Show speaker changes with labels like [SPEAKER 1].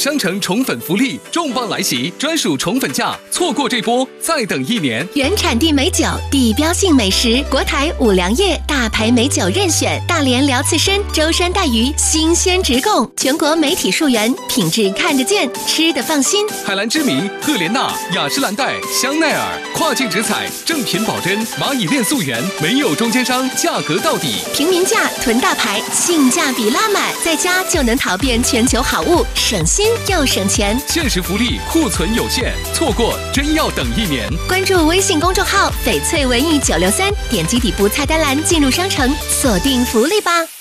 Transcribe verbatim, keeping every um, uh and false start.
[SPEAKER 1] 商城宠粉福利重磅来袭，专属宠粉价，错过这波再等一年。
[SPEAKER 2] 原产地美酒，地标性美食，国台五粮液大牌美酒任选，大连辽刺身、舟山带鱼新鲜直供，全国媒体溯源，品质看得见，吃得放心。
[SPEAKER 1] 海蓝之谜、赫莲娜、雅诗兰黛、香奈儿，跨境直采，正品保真，蚂蚁链溯源，没有中间商，价格到底。
[SPEAKER 2] 平民价囤大牌，性价比拉满，在家就能淘遍全球好物，省心又省钱。
[SPEAKER 1] 限时福利，库存有限，错过真要等一年。
[SPEAKER 2] 关注微信公众号翡翠文艺九六三，点击底部菜单栏进入商城，锁定福利吧。